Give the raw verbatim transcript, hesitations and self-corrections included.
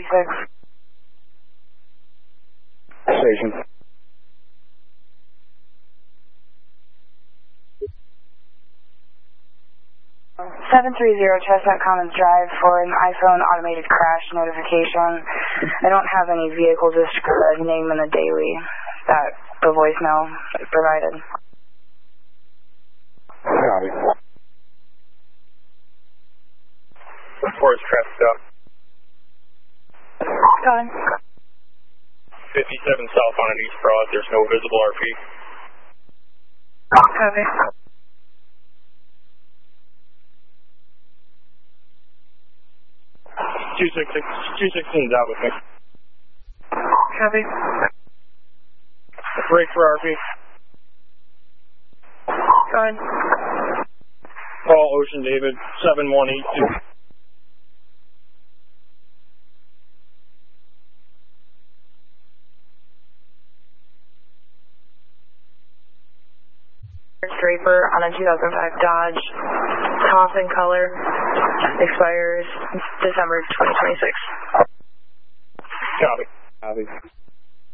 twenty-six. Station. seven three zero Chestnut Commons Drive for an iPhone automated crash notification. I don't have any vehicle description name in the daily that the voicemail provided. Copy. Forest traffic stop. Go ahead. fifty-seven south on an East Broad. There's no visible R P. Copy. two sixteen is out with me. Copy. Break for R P. Go ahead. Call Ocean David, seven one eight two. Draper on a two thousand five Dodge, Thompson color, expires December twenty twenty-six. Copy. Copy.